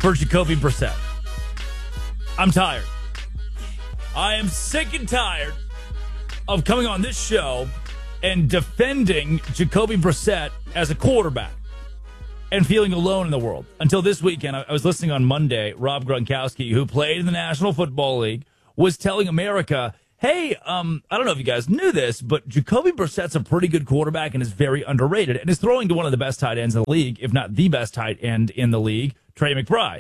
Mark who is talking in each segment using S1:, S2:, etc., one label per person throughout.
S1: for Jacoby Brissett. I'm tired. I am sick and tired of coming on this show and defending Jacoby Brissett as a quarterback and feeling alone in the world. Until this weekend, I was listening on Monday, Rob Gronkowski, who played in the National Football League, was telling America, hey, I don't know if you guys knew this, but Jacoby Brissett's a pretty good quarterback and is very underrated and is throwing to one of the best tight ends in the league, if not the best tight end in the league, Trey McBride.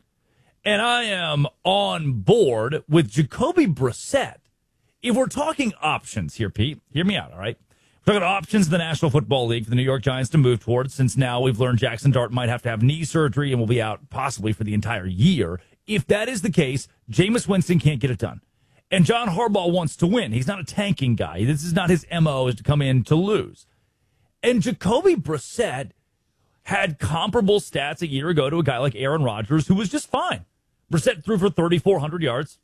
S1: And I am on board with Jacoby Brissett. If we're talking options here, Pete, hear me out, all right? We're talking options in the National Football League for the New York Giants to move towards, since now we've learned Jackson Dart might have to have knee surgery and will be out possibly for the entire year. If that is the case, Jameis Winston can't get it done. And John Harbaugh wants to win. He's not a tanking guy. This is not his MO, is to come in to lose. And Jacoby Brissett had comparable stats a year ago to a guy like Aaron Rodgers, who was just fine. Brissett threw for 3,400 yards,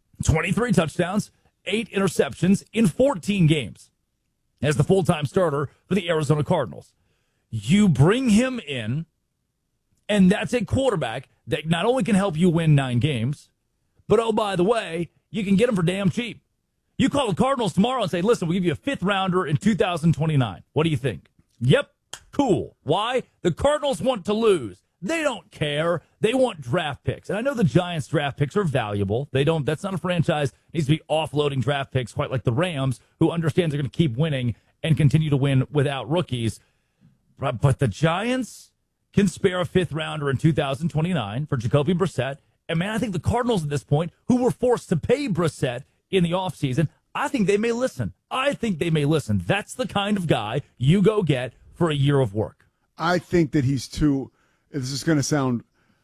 S1: 23 touchdowns, 8 interceptions in 14 games as the full-time starter for the Arizona Cardinals. You bring him in, and that's a quarterback that not only can help you win 9 games, but, oh, by the way, you can get him for damn cheap. You call the Cardinals tomorrow and say, listen, we'll give you a 5th rounder in 2029. What do you think? Yep, cool. Why? The Cardinals want to lose. They don't care. They want draft picks. And I know the Giants' draft picks are valuable. That's not a franchise that needs to be offloading draft picks quite like the Rams, who understands they're going to keep winning and continue to win without rookies. But the Giants can spare a 5th rounder in 2029 for Jacoby Brissett. And, man, I think the Cardinals at this point, who were forced to pay Brissett in the offseason, I think they may listen. That's the kind of guy you go get for a year of work.
S2: I think that he's too – this is going to sound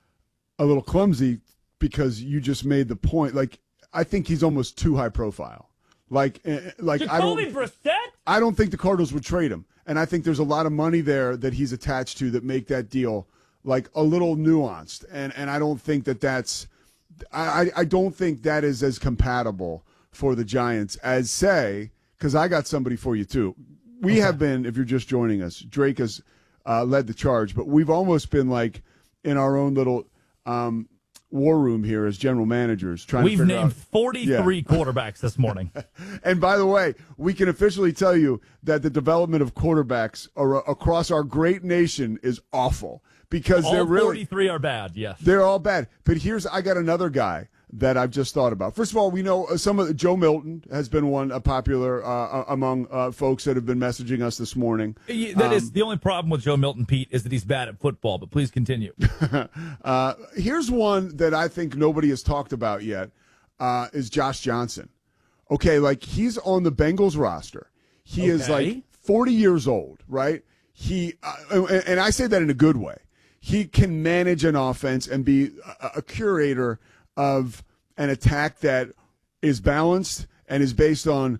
S2: a little clumsy because you just made the point. Like, I think he's almost too high profile. Like
S1: Jacoby Brissett?
S2: I don't think the Cardinals would trade him. And I think there's a lot of money there that he's attached to that make that deal – like a little nuanced, and I don't think that's I don't think that is as compatible for the Giants as, say, because I got somebody for you too. We have been, if you're just joining us, Drake has led the charge, but we've almost been like in our own little war room here as general managers trying to figure out. We've
S1: named 43 quarterbacks this morning.
S2: And by the way, we can officially tell you that the development of quarterbacks across our great nation is awful. Because they're really
S1: 43 are bad, yes.
S2: They're all bad. But I got another guy that I've just thought about. First of all, we know Joe Milton has been a popular among folks that have been messaging us this morning.
S1: That is the only problem with Joe Milton, Pete, is that he's bad at football. But please continue.
S2: Here's one that I think nobody has talked about yet. Is Josh Johnson? Okay, like he's on the Bengals roster. He is like 40 years old, right? And I say that in a good way. He can manage an offense and be a curator of an attack that is balanced and is based on,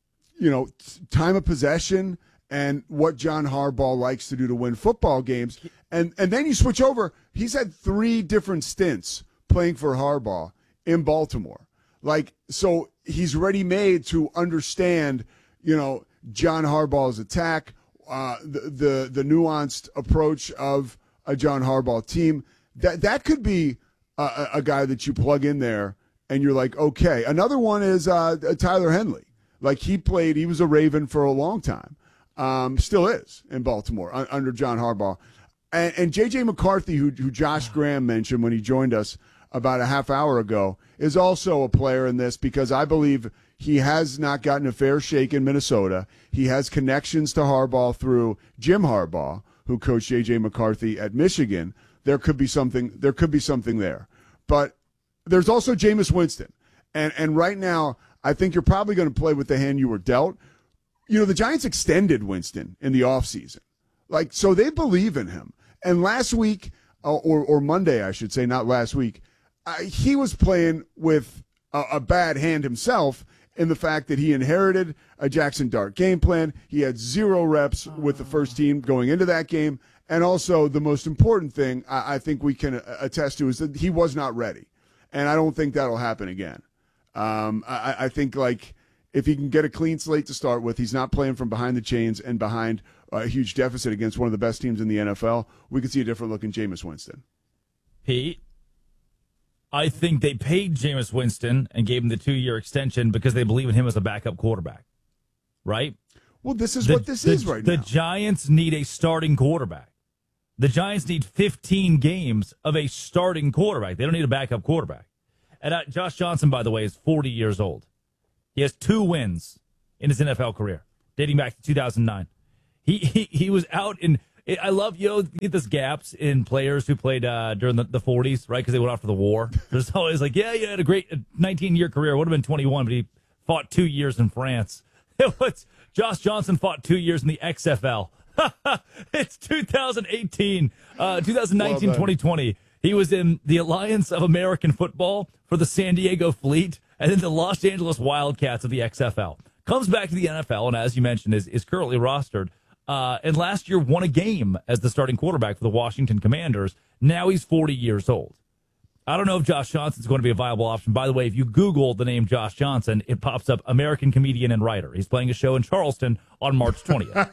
S2: time of possession and what John Harbaugh likes to do to win football games. And then you switch over. He's had 3 different stints playing for Harbaugh in Baltimore. So he's ready-made to understand, John Harbaugh's attack, the nuanced approach of a John Harbaugh team. That could be a guy that you plug in there and you're like, okay. Another one is Tyler Henley. Like he was a Raven for a long time. Still is in Baltimore under John Harbaugh. And J.J. McCarthy, who Josh Graham mentioned when he joined us about a half hour ago, is also a player in this because I believe he has not gotten a fair shake in Minnesota. He has connections to Harbaugh through Jim Harbaugh, who coached J.J. McCarthy at Michigan. There could be something there. But there's also Jameis Winston. And right now, I think you're probably going to play with the hand you were dealt. The Giants extended Winston in the offseason. So they believe in him. And last week, or Monday, I should say, not last week, he was playing with a bad hand himself in the fact that he inherited a Jackson Dart game plan. He had 0 reps with the first team going into that game. And also the most important thing I think we can attest to is that he was not ready. And I don't think that'll happen again. I think if he can get a clean slate to start with, he's not playing from behind the chains and behind a huge deficit against one of the best teams in the NFL, we could see a different look in Jameis Winston.
S1: Pete, I think they paid Jameis Winston and gave him the 2-year extension because they believe in him as a backup quarterback, right?
S2: Well, this is what this is right now.
S1: The Giants need a starting quarterback. The Giants need 15 games of a starting quarterback. They don't need a backup quarterback. And Josh Johnson, by the way, is 40 years old. He has 2 wins in his NFL career, dating back to 2009. He was out in. I love, you get this gaps in players who played during the 40s, right? Because they went off to the war. There's always like, yeah, he had a great 19-year career. Would have been 21, but he fought 2 years in France. Josh Johnson fought 2 years in the XFL. It's 2018, 2019, 2020. He was in the Alliance of American Football for the San Diego Fleet and then the Los Angeles Wildcats of the XFL. Comes back to the NFL, and as you mentioned, is currently rostered. And last year won a game as the starting quarterback for the Washington Commanders. Now he's 40 years old. I don't know if Josh Johnson's going to be a viable option. By the way, if you Google the name Josh Johnson, it pops up American comedian and writer. He's playing a show in Charleston on March 20th.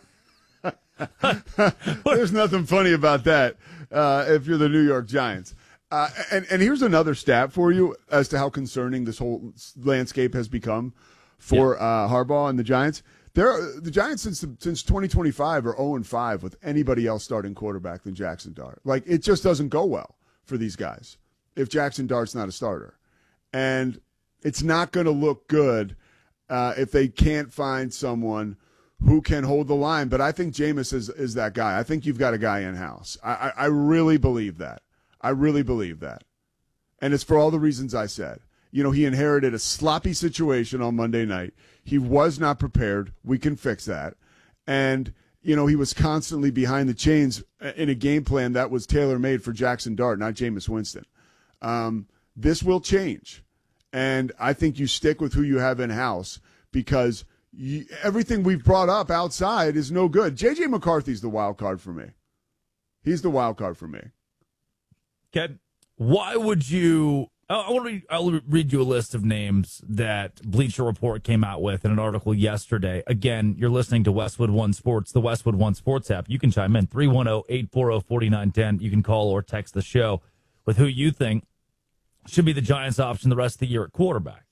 S2: There's nothing funny about that if you're the New York Giants. And here's another stat for you as to how concerning this whole landscape has become for Harbaugh and the Giants. The Giants since 2025 are 0-5 with anybody else starting quarterback than Jackson Dart. Like, it just doesn't go well for these guys if Jackson Dart's not a starter. And it's not going to look good if they can't find someone who can hold the line. But I think Jameis is that guy. I think you've got a guy in-house. I really believe that. I really believe that. And it's for all the reasons I said. You know, he inherited a sloppy situation on Monday night. He was not prepared. We can fix that. And, you know, he was constantly behind the chains in a game plan that was tailor-made for Jackson Dart, not Jameis Winston. This will change. And I think you stick with who you have in-house because everything we've brought up outside is no good. J.J. McCarthy's the wild card for me. He's the wild card for me.
S1: Okay. Why would you... I'll read you a list of names that Bleacher Report came out with in an article yesterday. Again, you're listening to Westwood One Sports, the Westwood One Sports app. You can chime in, 310-840-4910. You can call or text the show with who you think should be the Giants' option the rest of the year at quarterback.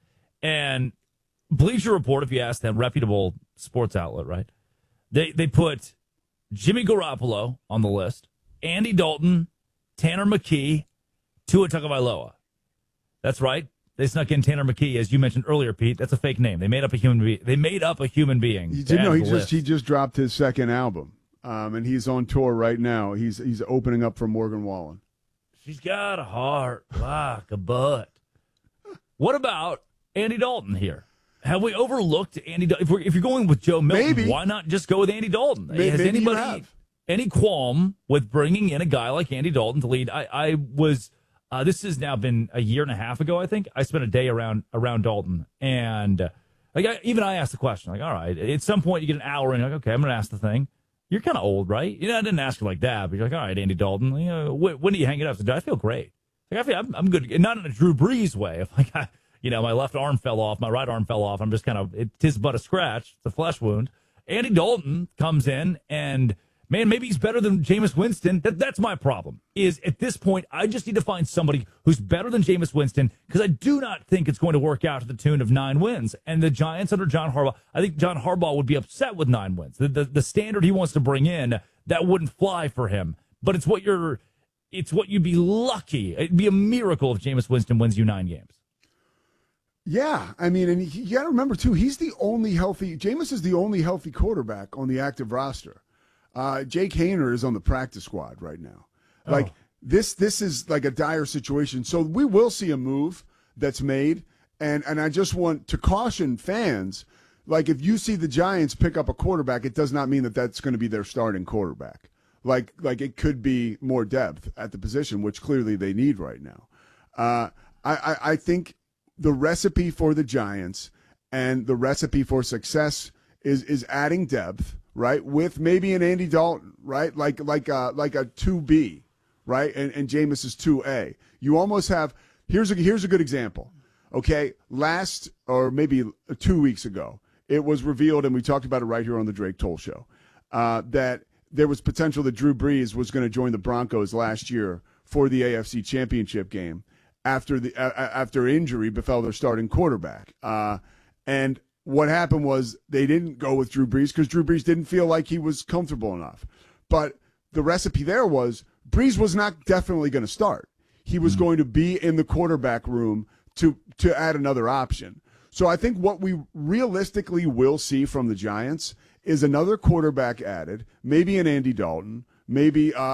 S1: And Bleacher Report, if you ask them, reputable sports outlet, right? They put Jimmy Garoppolo on the list, Andy Dalton, Tanner McKee, Tua Tagovailoa. That's right. They snuck in Tanner McKee, as you mentioned earlier, Pete. That's a fake name. They made up a human being.
S2: You did know he just dropped his second album, and he's on tour right now. He's opening up for Morgan Wallen.
S1: She's got a heart like a butt. What about Andy Dalton here? Have we overlooked Andy Dalton? If you're going with Joe Milton, why not just go with Andy Dalton? Has anybody any qualm with bringing in a guy like Andy Dalton to lead? I was. This has now been a year and a half ago, I think. I spent a day around Dalton, and I asked the question, like, all right, at some point you get an hour, and you're like, okay, I'm going to ask the thing. You're kind of old, right? You know, I didn't ask you like that, but you're like, all right, Andy Dalton, you know, when do you hang it up? So I feel great. Like, I'm good, not in a Drew Brees way. If my left arm fell off, my right arm fell off. I'm just it's but a scratch. It's a flesh wound. Andy Dalton comes in and. Man, maybe he's better than Jameis Winston. That's my problem. Is at this point, I just need to find somebody who's better than Jameis Winston because I do not think it's going to work out to the tune of 9 wins. And the Giants under John Harbaugh, I think John Harbaugh would be upset with 9 wins. The standard he wants to bring in, that wouldn't fly for him. But it's what you'd be lucky. It'd be a miracle if Jameis Winston wins you 9 games.
S2: Yeah, I mean, and you got to remember too, Jameis is the only healthy quarterback on the active roster. Jake Haener is on the practice squad right now. Like this is like a dire situation. So we will see a move that's made. And I just want to caution fans, like if you see the Giants pick up a quarterback, it does not mean that that's going to be their starting quarterback. Like it could be more depth at the position, which clearly they need right now. I think the recipe for the Giants and the recipe for success is adding depth. Right, with maybe an Andy Dalton, right, like a 2B, right, and Jameis is 2A. You almost have here's a good example. Okay, last or maybe 2 weeks ago, it was revealed, and we talked about it right here on the Drake Toll Show, that there was potential that Drew Brees was going to join the Broncos last year for the AFC Championship game, after injury befell their starting quarterback. And what happened was they didn't go with Drew Brees because Drew Brees didn't feel like he was comfortable enough. But the recipe there was Brees was not definitely going to start. He was going to be in the quarterback room to add another option. So I think what we realistically will see from the Giants is another quarterback added, maybe an Andy Dalton, maybe